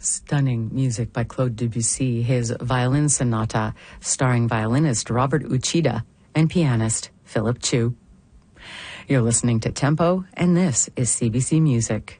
Stunning music by Claude Debussy, his violin sonata starring violinist Robert Uchida and pianist Philip Chu. You're listening to Tempo, and this is CBC Music.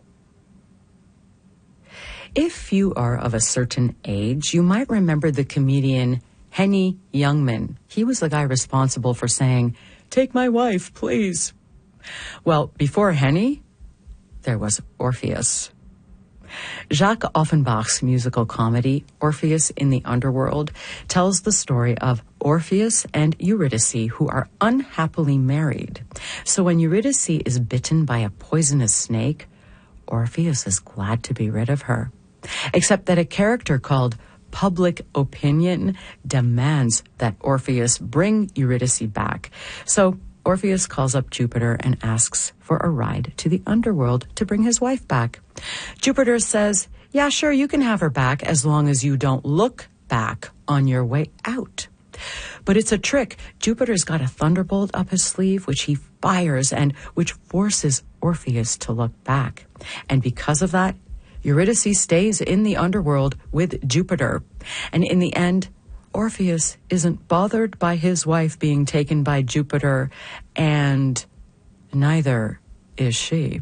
If you are of a certain age, you might remember the comedian Henny Youngman. He was the guy responsible for saying, "Take my wife, please." Well, before Henny, there was Orpheus. Jacques Offenbach's musical comedy, Orpheus in the Underworld, tells the story of Orpheus and Eurydice, who are unhappily married. So when Eurydice is bitten by a poisonous snake, Orpheus is glad to be rid of her. Except that a character called Public Opinion demands that Orpheus bring Eurydice back. So Orpheus calls up Jupiter and asks for a ride to the underworld to bring his wife back. Jupiter says, "Yeah, sure, you can have her back as long as you don't look back on your way out." But it's a trick. Jupiter's got a thunderbolt up his sleeve, which he fires and which forces Orpheus to look back. And because of that, Eurydice stays in the underworld with Jupiter. And in the end, Orpheus isn't bothered by his wife being taken by Jupiter, and neither is she.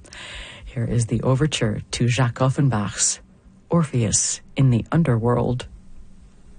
Here is the overture to Jacques Offenbach's Orpheus in the Underworld.